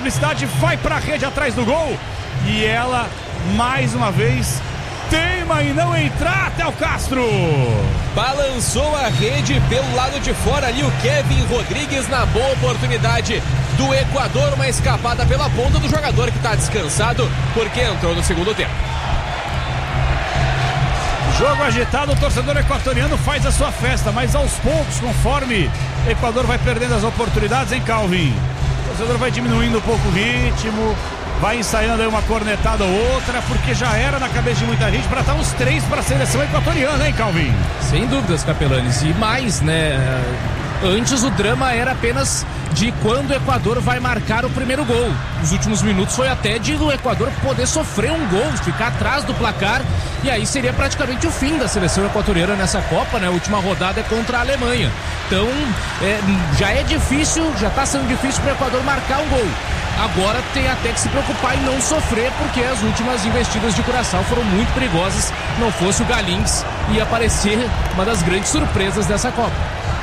simplicidade, vai pra rede atrás do gol. E ela, mais uma vez, teima em não entrar, Théo Castro. Balançou a rede pelo lado de fora ali o Kevin Rodrigues na boa oportunidade do Equador, uma escapada pela ponta do jogador que está descansado porque entrou no segundo tempo. Jogo agitado, o torcedor equatoriano faz a sua festa, mas aos poucos, conforme o Equador vai perdendo as oportunidades, hein, Calvin? O torcedor vai diminuindo um pouco o ritmo, vai ensaiando aí uma cornetada ou outra, porque já era na cabeça de muita gente para estar uns 3 para a seleção equatoriana, hein, Calvin? Sem dúvidas, Capelanes, e mais, né? Antes o drama era apenas de quando o Equador vai marcar o primeiro gol. Nos últimos minutos foi até de o Equador poder sofrer um gol, ficar atrás do placar, e aí seria praticamente o fim da seleção equatoriana nessa Copa, né? A última rodada é contra a Alemanha. Então, já é difícil, já está sendo difícil para o Equador marcar um gol. Agora tem até que se preocupar em não sofrer, porque as últimas investidas de Curaçao foram muito perigosas. Não fosse o Galins, ia aparecer uma das grandes surpresas dessa Copa.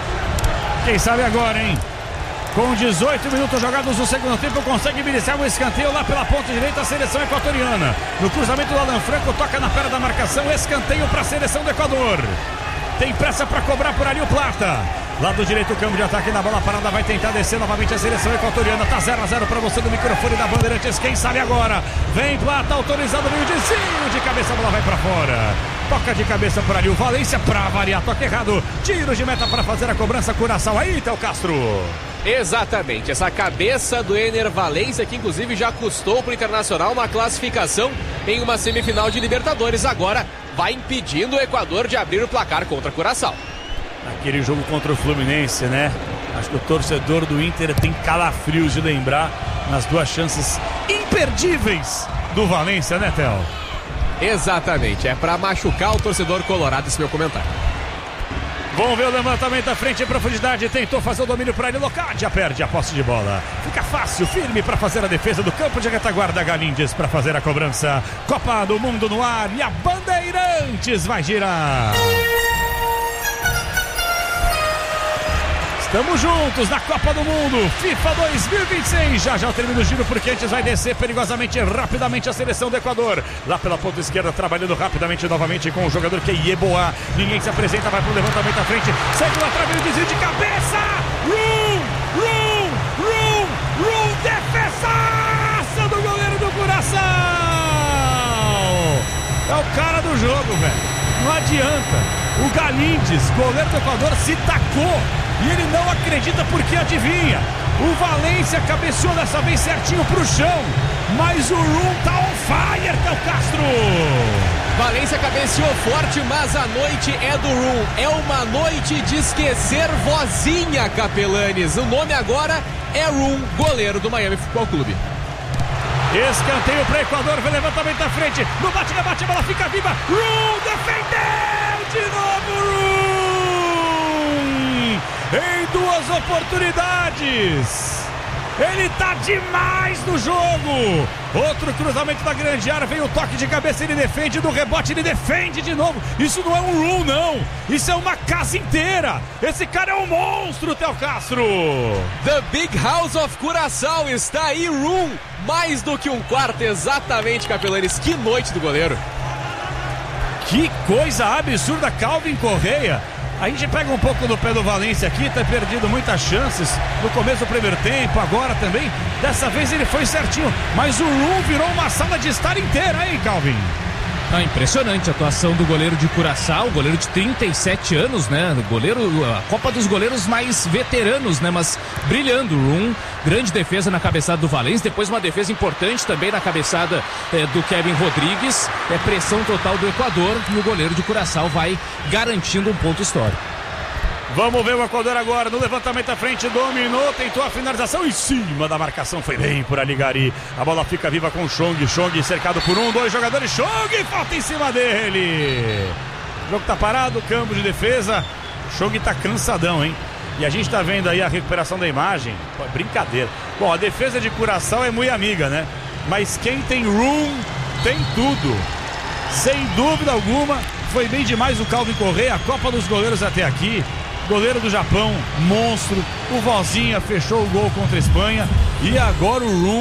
Quem sabe agora, hein? Com 18 minutos jogados no segundo tempo, consegue beneficiar um escanteio lá pela ponta direita, a seleção equatoriana. No cruzamento do Alan Franco, toca na perna da marcação, escanteio para a seleção do Equador. Tem pressa para cobrar por ali o Plata. Lado direito, o campo de ataque na bola parada, vai tentar descer novamente a seleção equatoriana. Tá 0-0 para você do microfone da Bandeirantes. Quem sabe agora? Vem Plata, autorizado, meio de cabeça, a bola vai para fora. Toca de cabeça por ali o Valência para variar, toque errado. Tiro de meta para fazer a cobrança, Curaçao aí, Théo Castro. Exatamente, essa cabeça do Ener Valencia, que inclusive já custou para o Internacional uma classificação em uma semifinal de Libertadores, agora vai impedindo o Equador de abrir o placar contra Curaçao. Aquele jogo contra o Fluminense, né? Acho que o torcedor do Inter tem calafrios de lembrar nas duas chances imperdíveis do Valência, né, Théo? Exatamente, é para machucar o torcedor colorado esse meu comentário. Vamos ver o levantamento da frente em profundidade. Tentou fazer o domínio para ele. Locadia perde a posse de bola. Fica fácil, firme para fazer a defesa do campo de retaguarda. Galindes para fazer a cobrança. Copa do Mundo no ar e a Bandeirantes vai girar. Estamos juntos na Copa do Mundo FIFA 2026. Já eu termino o giro porque antes vai descer perigosamente, rapidamente a seleção do Equador. Lá pela ponta esquerda, trabalhando rapidamente novamente com o jogador que é Yeboah. Ninguém se apresenta, vai pro levantamento à frente. Segue lá atrás, o desvio de cabeça. Defesaça do goleiro do Curaçao. É o cara do jogo, velho. Não adianta. O Galindes, goleiro do Equador, se tacou. E ele não acredita porque adivinha. O Valência cabeceou dessa vez certinho pro chão. Mas o Room tá on fire, Théo Castro. Valência cabeceou forte, mas a noite é do Room. É uma noite de esquecer vozinha, Capelanes. O nome agora é Room, goleiro do Miami Futebol Clube. Escanteio para Equador, vem levantamento na frente. No bate-rebate, a bola fica viva. Room defendeu de novo, Room. Em 2 oportunidades. Ele tá demais no jogo. Outro cruzamento da grande área, vem o toque de cabeça, ele defende, do rebote ele defende de novo. Isso não é um room, não. Isso é uma casa inteira. Esse cara é um monstro, Théo Castro. The Big House of Curaçao está aí, room. Mais do que um quarto, exatamente, Capelanes. Que noite do goleiro. Que coisa absurda, Calvin Correia. A gente pega um pouco do pé do Valência aqui, tá perdido muitas chances no começo do primeiro tempo, agora também. Dessa vez ele foi certinho, mas o Room virou uma sala de estar inteira, hein, Calvin? Impressionante a atuação do goleiro de Curaçao, goleiro de 37 anos, né? Goleiro, a Copa dos goleiros mais veteranos, né? Mas brilhando, Room, grande defesa na cabeçada do Valência, depois uma defesa importante também na cabeçada do Kevin Rodrigues, pressão total do Equador e o goleiro de Curaçao vai garantindo um ponto histórico. Vamos ver o Equador agora no levantamento à frente, dominou, tentou a finalização em cima da marcação, foi bem por ali Gari. A bola fica viva com o Chong cercado por 2 jogadores, Chong falta em cima dele. O jogo tá parado, campo de defesa, Chong tá cansadão, hein? E a gente tá vendo aí a recuperação da imagem, pô, brincadeira. Bom, a defesa de Curaçao é muito amiga, né? Mas quem tem room tem tudo. Sem dúvida alguma, foi bem demais o Calvin Correia, a Copa dos goleiros até aqui. Goleiro do Japão, monstro. O Vozinha fechou o gol contra a Espanha. E agora o Room